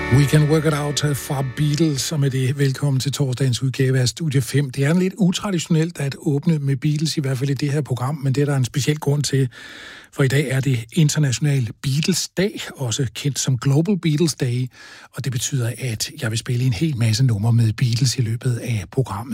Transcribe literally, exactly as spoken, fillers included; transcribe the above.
We Can Work It Out fra Beatles, og med det velkommen til torsdagens udgave af Studie fem. Det er lidt utraditionelt at åbne med Beatles, i hvert fald i det her program, men det er der en speciel grund til, for i dag er det International Beatles Dag, også kendt som Global Beatles Day, og det betyder, at jeg vil spille en hel masse numre med Beatles i løbet af programmet.